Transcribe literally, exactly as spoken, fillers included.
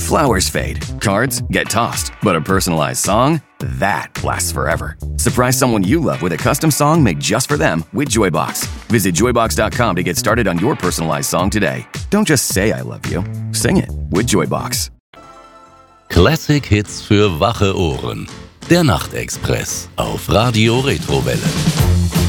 Flowers fade, cards get tossed, but a personalized song? That lasts forever. Surprise someone you love with a custom song made just for them with Joybox. Visit joybox dot com to get started on your personalized song today. Don't just say I love you. Sing it with Joybox. Classic Hits für wache Ohren. Der Nachtexpress auf Radio Retrowelle.